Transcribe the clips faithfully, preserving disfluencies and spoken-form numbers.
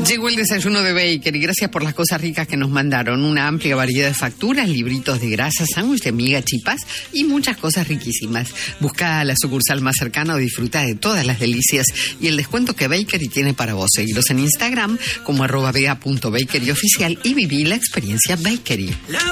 Llegó el desayuno de Bakery, gracias por las cosas ricas que nos mandaron. Una amplia variedad de facturas, libritos de grasa, sándwich de miga, chipas y muchas cosas riquísimas. Busca la sucursal más cercana o disfruta de todas las delicias y el descuento que Bakery tiene para vos. Seguilos en Instagram como arroba bea punto bakery oficial y viví la experiencia Bakery.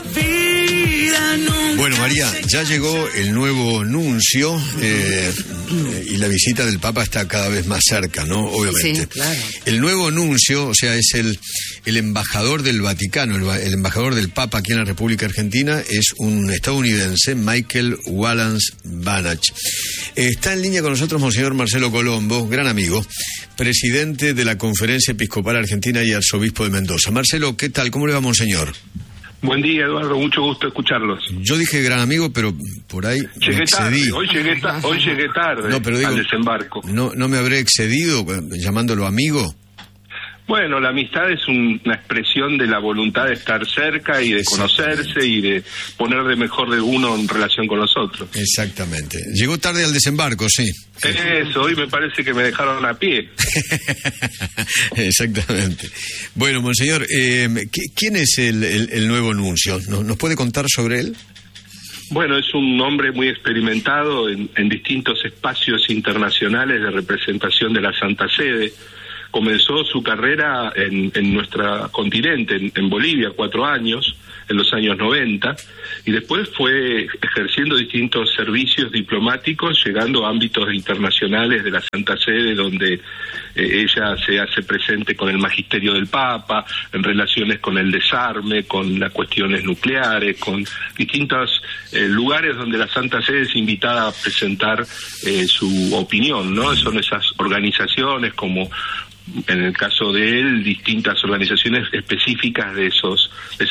Bueno, María, ya llegó el nuevo nuncio eh, y la visita del Papa está cada vez más cerca, ¿no? Obviamente. Sí, claro. El nuevo nuncio, o sea, es el, el embajador del Vaticano, el, el embajador del Papa aquí en la República Argentina, es un estadounidense, Michael Wallace Banach. Está en línea con nosotros Monseñor Marcelo Colombo, gran amigo, presidente de la Conferencia Episcopal Argentina y arzobispo de Mendoza. Marcelo, ¿qué tal? ¿Cómo le va, Monseñor? Buen día, Eduardo, mucho gusto escucharlos. Yo dije gran amigo, pero por ahí llegué me excedí. Tarde, hoy llegué, ta- hoy llegué tarde no, pero digo, al desembarco. No, ¿No me habré excedido llamándolo amigo? Bueno, la amistad es un, una expresión de la voluntad de estar cerca y de conocerse y de poner de mejor de uno en relación con los otros. Exactamente. Llegó tarde al desembarco, sí. Eso, hoy me parece que me dejaron a pie. Exactamente. Bueno, monseñor, eh, ¿quién es el, el, el nuevo nuncio? ¿Nos puede contar sobre él? Bueno, es un hombre muy experimentado en, en distintos espacios internacionales de representación de la Santa Sede. Comenzó su carrera en, en nuestro continente, en, en Bolivia, cuatro años, en los años noventa, y después fue ejerciendo distintos servicios diplomáticos, llegando a ámbitos internacionales de la Santa Sede, donde eh, ella se hace presente con el magisterio del Papa, en relaciones con el desarme, con las cuestiones nucleares, con distintos eh, lugares donde la Santa Sede es invitada a presentar eh, su opinión, ¿no? Son esas organizaciones como, en el caso de él, distintas organizaciones específicas de esos de esas